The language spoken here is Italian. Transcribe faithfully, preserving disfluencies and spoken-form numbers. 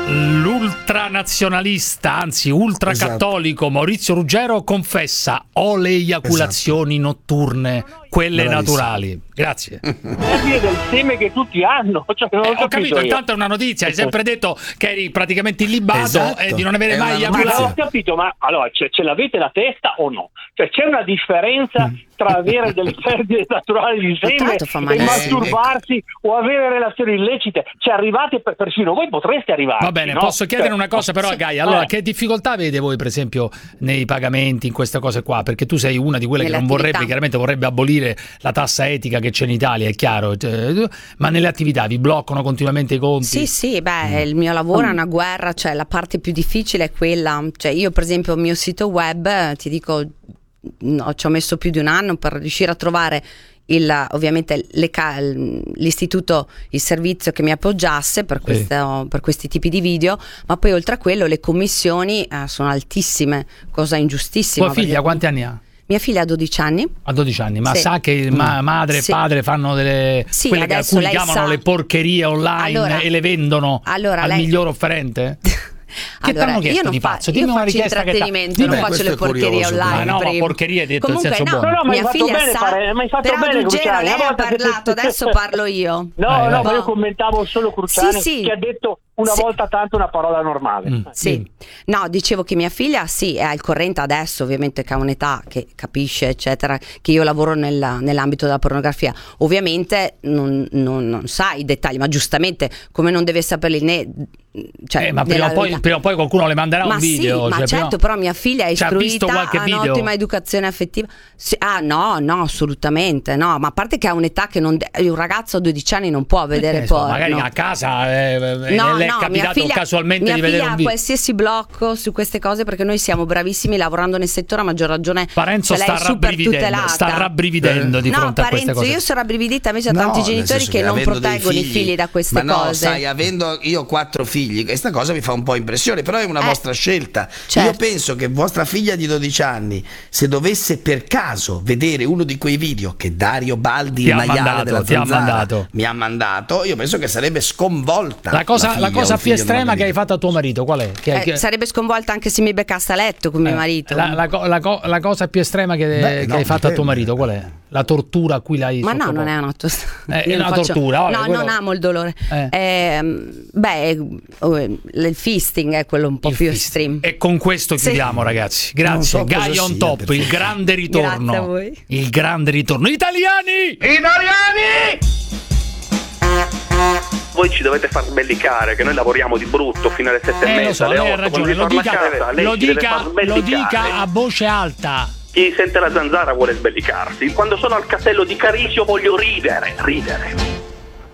L'ultranazionalista, anzi ultracattolico, esatto, Maurizio Ruggero confessa: ho le eiaculazioni, esatto, notturne, quelle bravissimo, naturali. Grazie. È del seme che tutti hanno. Cioè, non eh, ho capito, intanto è una notizia. Hai sempre detto che eri praticamente illibato, esatto, e di non avere è mai eiaculazioni. Ma ho capito, ma allora ce, ce l'avete la testa o no? Cioè c'è una differenza mm. tra avere delle perdite naturali di seme e masturbarsi o avere relazioni illecite. Cioè arrivate, per, persino voi potreste arrivare. Va bene, no? posso chiedere cioè, una cosa però a Gaia? Allora, eh. che difficoltà avete voi per esempio nei pagamenti, in queste cose qua? Perché tu sei una di quelle nelle che non attività. vorrebbe, chiaramente vorrebbe abolire la tassa etica che c'è in Italia, è chiaro, ma nelle attività vi bloccano continuamente i conti? Sì, sì, beh, il mio lavoro è una guerra, cioè la parte più difficile è quella, cioè io per esempio il mio sito web, ti dico, no, ci ho messo più di un anno per riuscire a trovare il, ovviamente le, l'istituto, il servizio che mi appoggiasse per, questo, sì. per questi tipi di video, ma poi oltre a quello le commissioni eh, sono altissime, cosa ingiustissima. Tua figlia quanti anni ha? Mia figlia ha dodici anni. A dodici anni, ma sì. sa che ma madre e sì. padre fanno delle sì, quelle che alcuni chiamano sa. le porcherie online allora, e le vendono allora, al lei... miglior offerente? Che allora, t'hanno chiesto io non di fa, pazzo? io Dimmi una faccio richiesta intrattenimento, che non faccio le porcherie curioso, online. Ma no, prima. ma porcherie detto Comunque, nel senso no, buono. No, no, mia figlia bene, sa, pare, ma hai fatto però bene, Ruggero, Cruciani. lei ha parlato, adesso parlo io. No, vai, no, vai. ma io commentavo solo Cruciani, sì, sì. che ha detto una sì. volta tanto una parola normale. Mm. Sì, no, dicevo che mia figlia sì, è al corrente adesso, ovviamente che ha un'età che capisce, eccetera, che io lavoro nella, nell'ambito della pornografia. Ovviamente non, non, non sa i dettagli, ma giustamente come non deve saperli né... Cioè, eh, ma prima o, poi, prima o poi qualcuno le manderà ma un video. Sì, ma cioè, certo, prima... però mia figlia è istruita, ha un'ottima educazione affettiva. Sì, ah no, no, assolutamente no, ma a parte che ha un'età che non de- un ragazzo a dodici anni non può vedere eh, porno. Magari a casa eh, no, le è no, capitato figlia, casualmente di vedere un video. Mia figlia ha qualsiasi blocco su queste cose perché noi siamo bravissimi lavorando nel settore, a maggior ragione. Parenzo cioè, sta, rabbrividendo, sta rabbrividendo di no, fronte Parenzo, a queste cose. Io sono rabbrividita, invece no, ho tanti genitori che, che non proteggono figli, i figli da queste ma no, cose. sai, avendo io quattro figli, questa cosa mi fa un po' impressione, però è una eh, vostra scelta. Certo. Io penso che vostra figlia di dodici anni, se dovesse per caso vedere uno di quei video che Dario Baldi, il maiale mandato, della ti ha zanzara, mandato. mi ha mandato, io penso che sarebbe sconvolta. La cosa, la, la cosa più estrema che hai fatto a tuo marito qual è? Che, eh, che... Sarebbe sconvolta anche se mi beccasse a letto con eh, mio marito. La, la, la, la cosa più estrema che, Beh, che no, hai fatto dipende. a tuo marito qual è? La tortura a cui l'hai Ma sottoposto. no, non è una tortura. Eh, è una faccio... tortura. Vabbè, no, quello... non amo il dolore. Eh. Eh, beh, il fisting è quello un po' il più fisting. extreme. E con questo chiudiamo, sì. ragazzi. Grazie. So Gaia on top, perché... il grande ritorno. Grazie a voi. Il grande ritorno. Italiani! Italiani! Voi ci dovete far sbellicare, che noi lavoriamo di brutto fino alle sette eh, e mezza, lo so, alle lei ha otto, ragione, lo dica, casa, lei lo, dica, lo dica a voce alta. Chi sente la zanzara vuole sbellicarsi. Quando sono al castello di Carisio voglio ridere, ridere.